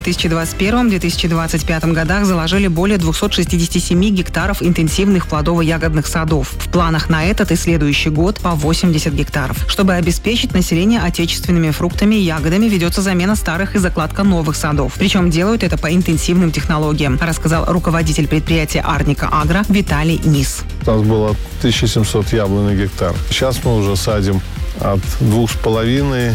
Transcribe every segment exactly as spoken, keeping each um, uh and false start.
В две тысячи двадцать первом — две тысячи двадцать пятом годах заложили более двухсот шестидесяти семи гектаров интенсивных плодово-ягодных садов. В планах на этот и следующий год по восемьдесят гектаров. Чтобы обеспечить население отечественными фруктами и ягодами, ведется замена старых и закладка новых садов. Причем делают это по интенсивным технологиям, рассказал руководитель предприятия «Арника Агро» Виталий Нис. У нас было тысяча семьсот яблонь на гектар. Сейчас мы уже садим от двух с половиной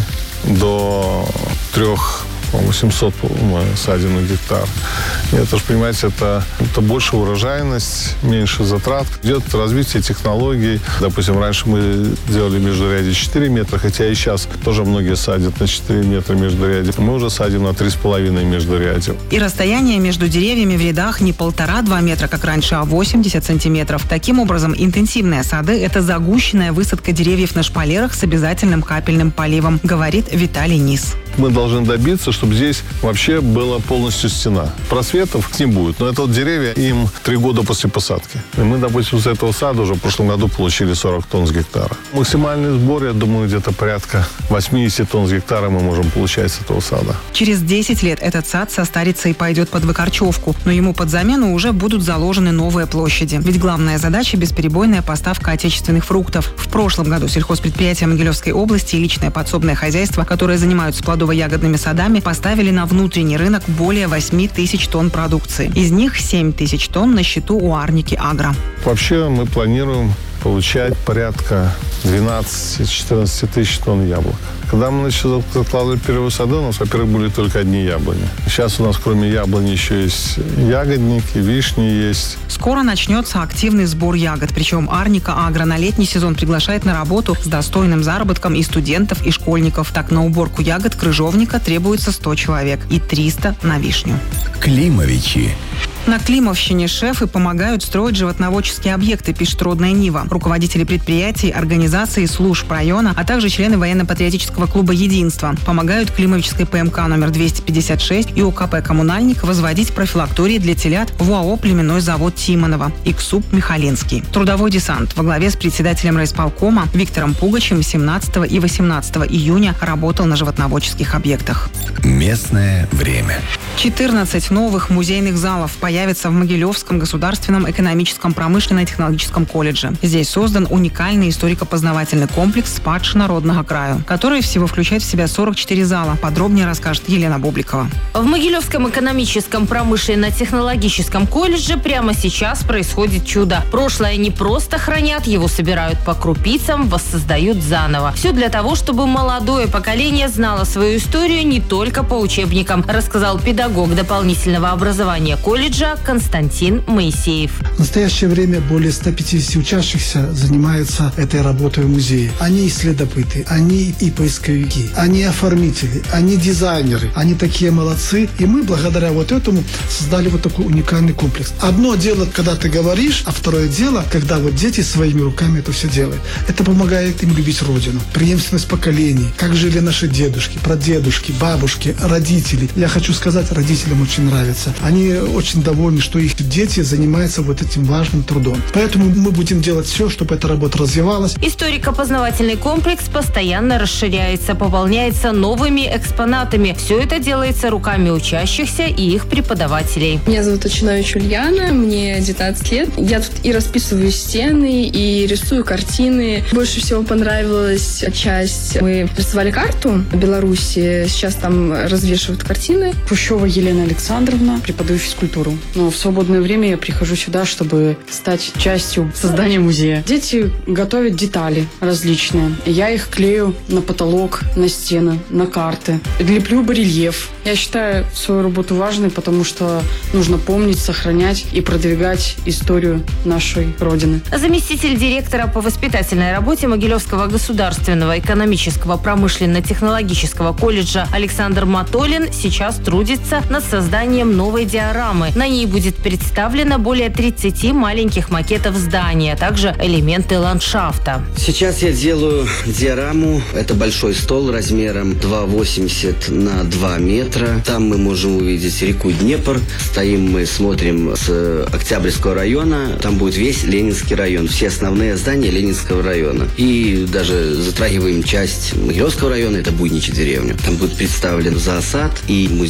до трех. восемьсот мы садим на гектар. И это же, понимаете, это, это больше урожайность, меньше затрат. Идет развитие технологий. Допустим, раньше мы делали междурядье четыре метра, хотя и сейчас тоже многие садят на четыре метра междурядье. Мы уже садим на три с половиной междурядье. И расстояние между деревьями в рядах не полтора-два метра, как раньше, а восемьдесят сантиметров. Таким образом, интенсивные сады – это загущенная высадка деревьев на шпалерах с обязательным капельным поливом, говорит Виталий Нис. Мы должны добиться, чтобы здесь вообще была полностью стена. Просветов не будет. Но это вот деревья, им три года после посадки. И мы, допустим, с этого сада уже в прошлом году получили сорок тонн с гектара. Максимальный сбор, я думаю, где-то порядка восемьдесят тонн с гектара мы можем получать с этого сада. Через десять лет этот сад состарится и пойдет под выкорчевку. Но ему под замену уже будут заложены новые площади. Ведь главная задача – бесперебойная поставка отечественных фруктов. В прошлом году сельхозпредприятия Могилевской области и личное подсобное хозяйство, которые занимаются плодово-ягодными садами, поставили на внутренний рынок более восьми тысяч тонн продукции. Из них семь тысяч тонн на счету у Арники Агро. Вообще мы планируем получать порядка двенадцати-четырнадцати тысяч тонн яблок. Когда мы начали закладывать первые сады, у нас, во-первых, были только одни яблони. Сейчас у нас, кроме яблони, еще есть ягодники, вишни есть. Скоро начнется активный сбор ягод. Причем Арника Агро на летний сезон приглашает на работу с достойным заработком и студентов, и школьников. Так, на уборку ягод крыжовника требуется сто человек и триста на вишню. Климовичи. На Климовщине шефы помогают строить животноводческие объекты, пишет «Родная Нива». Руководители предприятий, организаций, служб района, а также члены военно-патриотического клуба «Единство» помогают Климовической ПМК номер двести пятьдесят шесть и ОКП «Коммунальник» возводить профилактории для телят в ОАО «Племенной завод Тимонова» и КСУП «Михалинский». Трудовой десант во главе с председателем райисполкома Виктором Пугачем семнадцатого и восемнадцатого июня работал на животноводческих объектах. Местное время. четырнадцать новых музейных залов появятся в Могилевском государственном экономическом промышленно-технологическом колледже. Здесь создан уникальный историко-познавательный комплекс «Спадщина родного краю», который всего включает в себя сорок четыре зала. Подробнее расскажет Елена Бубликова. В Могилевском экономическом промышленно-технологическом колледже прямо сейчас происходит чудо. Прошлое не просто хранят, его собирают по крупицам, воссоздают заново. Все для того, чтобы молодое поколение знало свою историю не только по учебникам, рассказал педагог дополнительного образования колледжа Константин Моисеев. В настоящее время более ста пятидесяти учащихся занимаются этой работой в музее. Они и следопыты, они и поисковики, они оформители, они дизайнеры. Они такие молодцы. И мы благодаря вот этому создали вот такой уникальный комплекс. Одно дело, когда ты говоришь, а второе дело, когда вот дети своими руками это все делают. Это помогает им любить родину. Преемственность поколений. Как жили наши дедушки, прадедушки, бабушки, родители. Я хочу сказать, родителям очень нравится. Они очень довольны, что их дети занимаются вот этим важным трудом. Поэтому мы будем делать все, чтобы эта работа развивалась. Историко-познавательный комплекс постоянно расширяется, пополняется новыми экспонатами. Все это делается руками учащихся и их преподавателей. Меня зовут Очинович Ульяна, мне девятнадцать лет. Я тут и расписываю стены, и рисую картины. Больше всего понравилась часть. Мы рисовали карту Беларуси. Сейчас там развешивают картины. Пущева Елена Александровна, преподаю физкультуру. Но в свободное время я прихожу сюда, чтобы стать частью создания музея. Дети готовят детали различные. Я их клею на потолок, на стены, на карты. Леплю барельеф. Я считаю свою работу важной, потому что нужно помнить, сохранять и продвигать историю нашей Родины. Заместитель директора по воспитательной работе Могилевского государственного экономического промышленно-технологического колледжа Александр Матолин сейчас трудится над созданием новой диорамы. На ней будет представлено более тридцати маленьких макетов здания, а также элементы ландшафта. Сейчас я делаю диораму. Это большой стол размером два восемьдесят на два метра. Там мы можем увидеть реку Днепр. Стоим мы, смотрим с Октябрьского района. Там будет весь Ленинский район. Все основные здания Ленинского района. И даже затрагиваем часть Могилевского района. Это Буйничья деревня. Там будет представлен зоосад и музей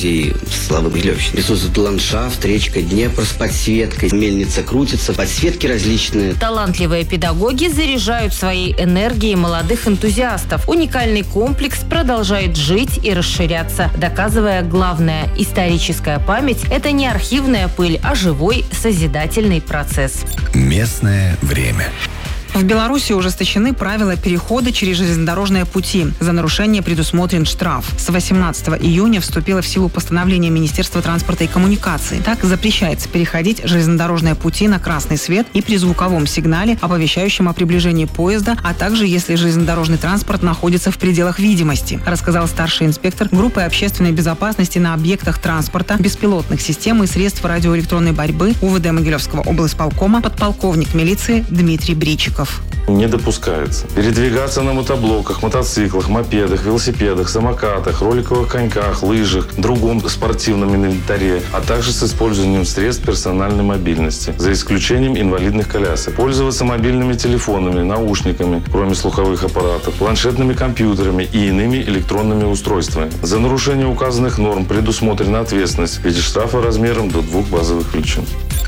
славы Могилевщины. Присутствует ландшафт, речка Днепр с подсветкой, мельница крутится, подсветки различные. Талантливые педагоги заряжают своей энергией молодых энтузиастов. Уникальный комплекс продолжает жить и расширяться, доказывая главное – историческая память – это не архивная пыль, а живой созидательный процесс. Местное время. В Беларуси ужесточены правила перехода через железнодорожные пути. За нарушение предусмотрен штраф. С восемнадцатого июня вступило в силу постановление Министерства транспорта и коммуникаций. Так запрещается переходить железнодорожные пути на красный свет и при звуковом сигнале, оповещающем о приближении поезда, а также если железнодорожный транспорт находится в пределах видимости, рассказал старший инспектор группы общественной безопасности на объектах транспорта, беспилотных систем и средств радиоэлектронной борьбы УВД Могилевского облсполкома подполковник милиции Дмитрий Бричиков. Не допускается передвигаться на мотоблоках, мотоциклах, мопедах, велосипедах, самокатах, роликовых коньках, лыжах, другом спортивном инвентаре, а также с использованием средств персональной мобильности, за исключением инвалидных колясок. Пользоваться мобильными телефонами, наушниками, кроме слуховых аппаратов, планшетными компьютерами и иными электронными устройствами. За нарушение указанных норм предусмотрена ответственность в виде штрафа размером до двух базовых величин.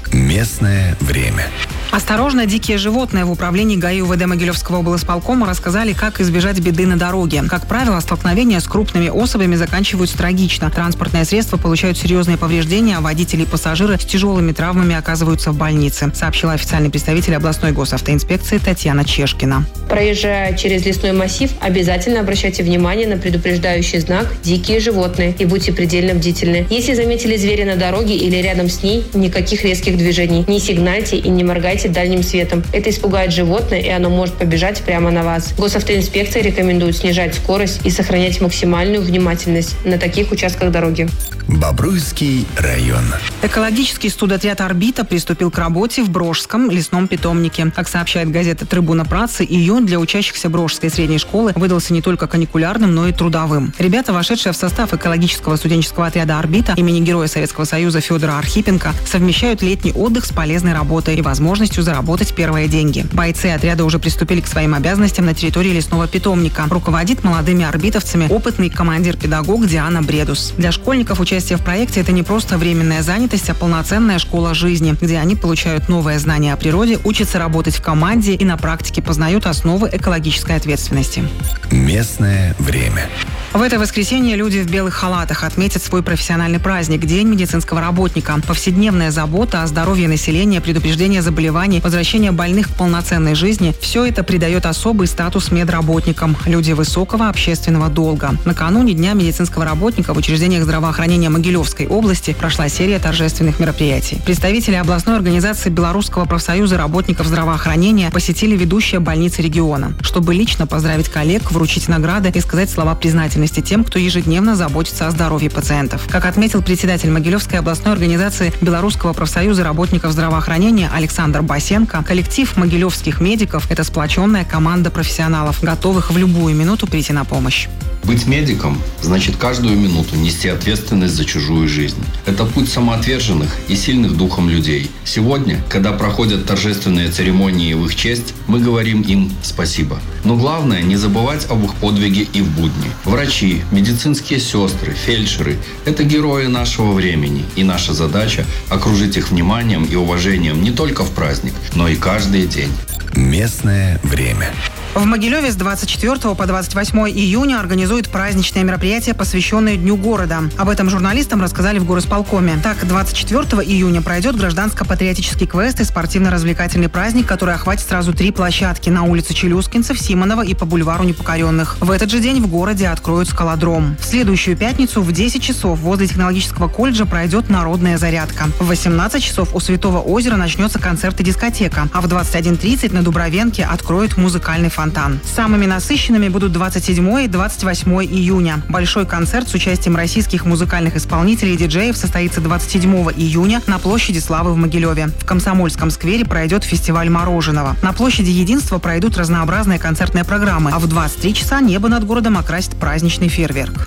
Местное время. Осторожно, дикие животные в управлении ГАИ УВД Могилевского облсполкома рассказали, как избежать беды на дороге. Как правило, столкновения с крупными особями заканчиваются трагично. Транспортные средства получают серьезные повреждения, а водители и пассажиры с тяжелыми травмами оказываются в больнице, сообщила официальный представитель областной госавтоинспекции Татьяна Чешкина. Проезжая через лесной массив, обязательно обращайте внимание на предупреждающий знак «Дикие животные» и будьте предельно бдительны. Если заметили зверя на дороге или рядом с ней, никаких резких движений. Не сигнальте и не моргайте дальним светом. Это испугает животное, и оно может побежать прямо на вас. Госавтоинспекция рекомендует снижать скорость и сохранять максимальную внимательность на таких участках дороги. Бобруйский район. Экологический студотряд «Орбита» приступил к работе в Брожском лесном питомнике. Как сообщает газета «Трибуна працы», июнь для учащихся Брожской средней школы выдался не только каникулярным, но и трудовым. Ребята, вошедшие в состав экологического студенческого отряда «Орбита» имени Героя Советского Союза Федора Архипенко, совмещают летний отдых с полезной работой и возможностью заработать первые деньги. Бойцы отряда уже приступили к своим обязанностям на территории лесного питомника. Руководит молодыми орбитовцами опытный командир-педагог Диана Бредус. Для школьников участие в проекте – это не просто временная занятость, а полноценная школа жизни, где они получают новые знания о природе, учатся работать в команде и на практике познают основы экологической ответственности. Местное время. В это воскресенье люди в белых халатах отметят свой профессиональный праздник – День медицинского работника. Повседневная забота о здоровье населения, предупреждение заболеваний, возвращение больных к полноценной жизни – все это придает особый статус медработникам. Люди высокого общественного долга. Накануне Дня медицинского работника в учреждениях здравоохранения Могилевской области прошла серия торжественных мероприятий. Представители областной организации Белорусского профсоюза работников здравоохранения посетили ведущие больницы региона, чтобы лично поздравить коллег, вручить награды и сказать слова признательности тем, кто ежедневно заботится о здоровье пациентов. Как отметил председатель Могилевской областной организации Белорусского профсоюза работников здравоохранения Александр Басенко, коллектив могилевских медиков – это сплоченная команда профессионалов, готовых в любую минуту прийти на помощь. Быть медиком значит каждую минуту нести ответственность за чужую жизнь. Это путь самоотверженных и сильных духом людей. Сегодня, когда проходят торжественные церемонии в их честь, мы говорим им спасибо. Но главное не забывать об их подвиге и в будни. Врачи, медицинские сестры, фельдшеры – это герои нашего времени. И наша задача – окружить их вниманием и уважением не только в праздник, но и каждый день. Местное время. В Могилеве с двадцать четвёртого по двадцать восьмое июня организуют праздничное мероприятие, посвященное Дню города. Об этом журналистам рассказали в горосполкоме. Так, двадцать четвёртого июня пройдет гражданско-патриотический квест и спортивно-развлекательный праздник, который охватит сразу три площадки на улице Челюскинцев, Симонова и по бульвару Непокоренных. В этот же день в городе откроют скалодром. В следующую пятницу в десять часов возле технологического колледжа пройдет народная зарядка. В восемнадцать часов у Святого озера начнется концерт и дискотека, а в двадцать один тридцать на Дубровенке откроют музыкальный фонтан. Самыми насыщенными будут двадцать седьмое и двадцать восьмое июня. Большой концерт с участием российских музыкальных исполнителей и диджеев состоится двадцать седьмого июня на площади Славы в Могилеве. В Комсомольском сквере пройдет фестиваль мороженого. На площади Единства пройдут разнообразные концертные программы, а в двадцать три часа небо над городом окрасит праздничный фейерверк.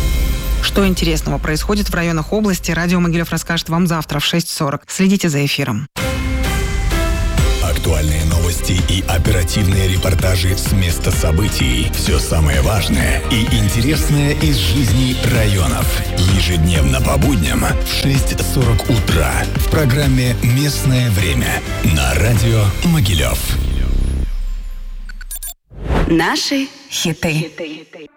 Что интересного происходит в районах области, радио Могилев расскажет вам завтра в шесть сорок. Следите за эфиром. Актуальные новости и оперативные репортажи с места событий. Все самое важное и интересное из жизни районов. Ежедневно по будням в шесть сорок утра в программе «Местное время» на радио «Могилев». Наши хиты.